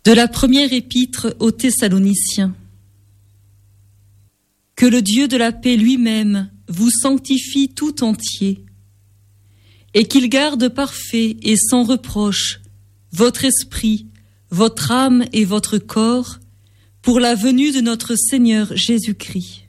De la première épître aux Thessaloniciens. Que le Dieu de la paix lui-même vous sanctifie tout entier, et qu'il garde parfait et sans reproche votre esprit, votre âme et votre corps pour la venue de notre Seigneur Jésus-Christ.